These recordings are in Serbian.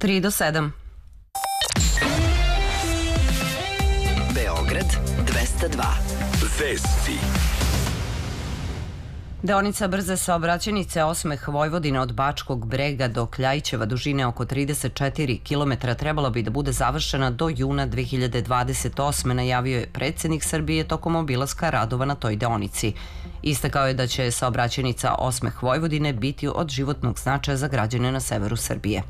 3 do 7. Beograd 202. Vesti. Deonica brze saobraćajnice Osmeh Vojvodine od Bačkog Brega do Kljajićeva dužine oko 34 km trebalo bi da bude završena do juna 2028. najavio je predsjednik Srbije tokom obilaska radova na toj deonici. Istakao je da će saobraćajnica Osmeh Vojvodine biti od životnog značaja za građane na severu Srbije.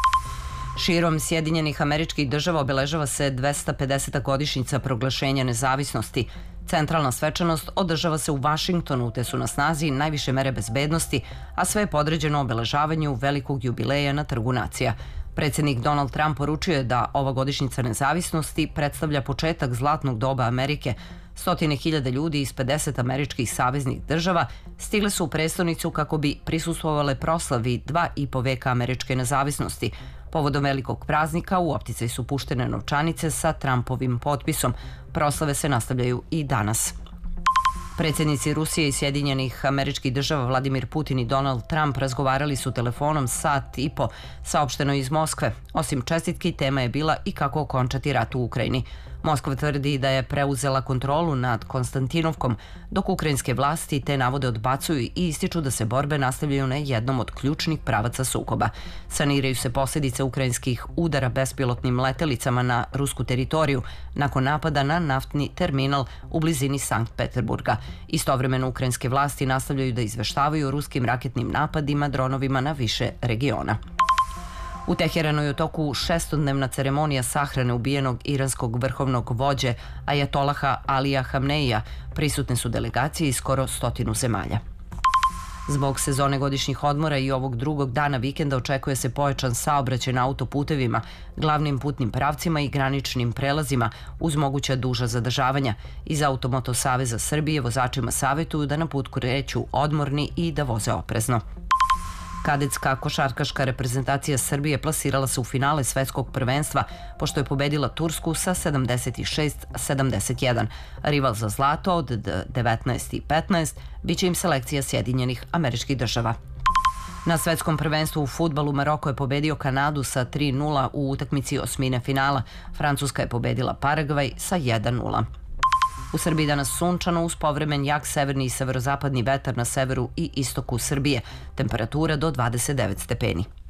Širom Sjedinjenih Američkih Država obeležava se 250. godišnjica proglašenja nezavisnosti. Centralna svečanost održava se u Vašingtonu, te su na snazi najviše mere bezbednosti, a sve je podređeno obeležavanju velikog jubileja na Trgu nacija. Predsjednik Donald Trump poručio je da ova godišnjica nezavisnosti predstavlja početak zlatnog doba Amerike. Stotine hiljada ljudi iz 50 američkih saveznih država stigle su u prestonicu kako bi prisustvovale proslavi 2,5 veka američke nezavisnosti. Povodom velikog praznika u opticaj su puštene novčanice sa Trumpovim potpisom. Proslave se nastavljaju i danas. Predsjednici Rusije i Sjedinjenih Američkih Država Vladimir Putin i Donald Trump razgovarali su telefonom sat i po, saopšteno iz Moskve. Osim čestitki, tema je bila i kako okončati rat u Ukrajini. Moskva tvrdi da je preuzela kontrolu nad Konstantinovkom, dok ukrajinske vlasti te navode odbacuju i ističu da se borbe nastavljaju na jednom od ključnih pravaca sukoba. Saniraju se posljedice ukrajinskih udara bespilotnim letelicama na rusku teritoriju nakon napada na naftni terminal u blizini Sankt Peterburga. Istovremeno ukrajinske vlasti nastavljaju da izveštavaju o ruskim raketnim napadima dronovima na više regiona. U Teheranu je u toku 6-dnevna ceremonija sahrane ubijenog iranskog vrhovnog vođe Ajatolaha Alija Hamneija. Prisutne su delegacije iz skoro 100 zemalja. Zbog sezone godišnjih odmora i ovog drugog dana vikenda očekuje se pojačan saobraćaj na autoputevima, glavnim putnim pravcima i graničnim prelazima uz moguća duža zadržavanja. Iz Automoto saveza Srbije vozačima savjetuju da na put kreću odmorni i da voze oprezno. Kadetska košarkaška reprezentacija Srbije plasirala se u finale svetskog prvenstva pošto je pobedila Tursku sa 76-71. Rival za zlato od 19-15 biće im selekcija Sjedinjenih Američkih Država. Na svetskom prvenstvu u fudbalu Maroko je pobedio Kanadu sa 3-0 u utakmici osmine finala. Francuska je pobedila Paragvaj sa 1-0. U Srbiji danas sunčano uz povremen jak severni i severozapadni vetar na severu i istoku Srbije. Temperatura do 29 stepeni.